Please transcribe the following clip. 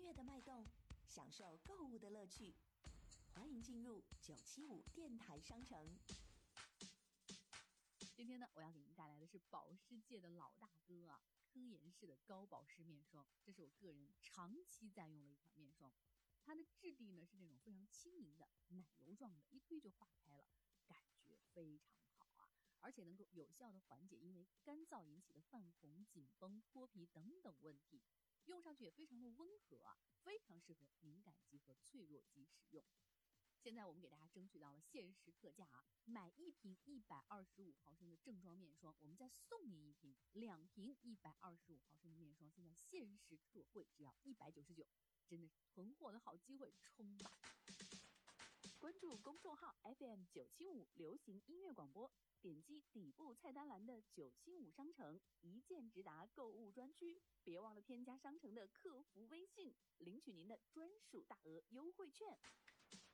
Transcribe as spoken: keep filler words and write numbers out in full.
乐的脉动，享受购物的乐趣。欢迎进入九七五电台商城。 今天呢，我要给您带来的是保湿界的老大哥啊，科颜氏的高保湿面霜。这是我个人长期在用的一款面霜，它的质地呢是那种非常轻盈的奶油状的，一推就化开了，感觉非常好啊，而且能够有效的缓解因为干燥引起的泛红、紧绷、脱皮等等问题，用上去也非常的温和啊，非常适合敏感肌和脆弱肌使用。现在我们给大家争取到了限时特价啊，买一瓶一百二十五毫升的正装面霜，我们再送您一瓶两瓶一百二十五毫升的面霜，现在限时特惠只要一百九十九，真的是囤货的好机会，冲吧！关注公众号 F M 九七五流行音乐广播，点击底部菜单栏的九七五商城，一键直达购物专区，别忘了添加商城的客服微信，领取您的专属大额优惠券。